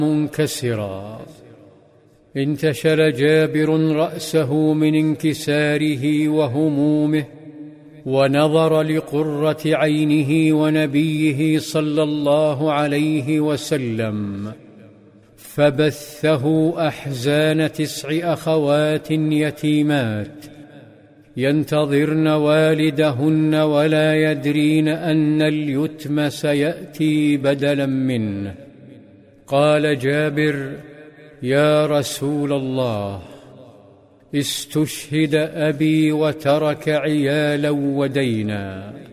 منكسرا. انتشل جابر رأسه من انكساره وهمومه، ونظر لقرة عينه ونبيه صلى الله عليه وسلم، فبثه أحزان 9 أخوات يتيمات ينتظرن والدهن ولا يدرين أن اليتم سيأتي بدلا منه. قال جابر: يا رسول الله، استشهد أبي وترك عيالا ودينا.